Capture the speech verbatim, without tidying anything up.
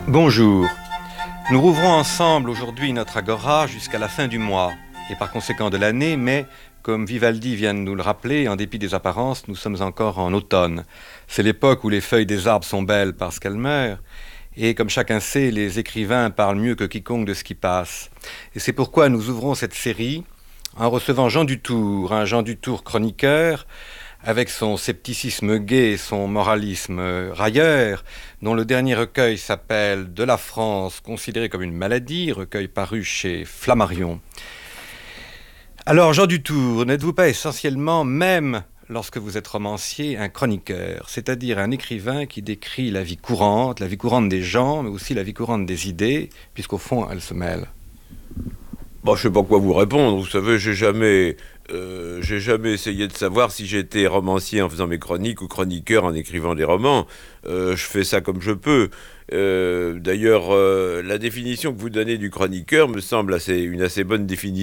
Bonjour. Nous rouvrons ensemble aujourd'hui notre agora jusqu'à la fin du mois et par conséquent de l'année, mais comme Vivaldi vient de nous le rappeler, en dépit des apparences, nous sommes encore en automne. C'est l'époque où les feuilles des arbres sont belles parce qu'elles meurent, et comme chacun sait, les écrivains parlent mieux que quiconque de ce qui passe. Et c'est pourquoi nous ouvrons cette série en recevant Jean Dutour, un Jean Dutour chroniqueur, avec son scepticisme gai et son moralisme railleur, dont le dernier recueil s'appelle « De la France, considérée comme une maladie », recueil paru chez Flammarion. Alors, Jean Dutour, n'êtes-vous pas essentiellement, même lorsque vous êtes romancier, un chroniqueur, c'est-à-dire un écrivain qui décrit la vie courante, la vie courante des gens, mais aussi la vie courante des idées, puisqu'au fond, elles se mêlent? Bon, je ne sais pas quoi vous répondre. Vous savez, j'ai jamais, euh, j'ai jamais essayé de savoir si j'étais romancier en faisant mes chroniques ou chroniqueur en écrivant des romans. Euh, je fais ça comme je peux. Euh, d'ailleurs, euh, la définition que vous donnez du chroniqueur me semble assez, une assez bonne définition.